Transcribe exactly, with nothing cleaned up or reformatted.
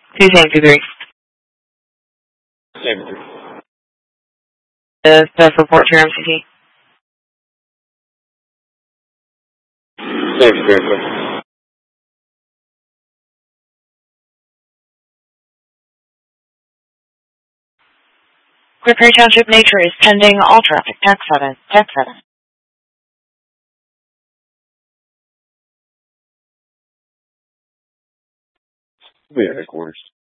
Two same two three. Same three. The best report to your M C T. Same three. Prairie Township Nature is pending all traffic. Tech seven. Tech seven. We are headquarters.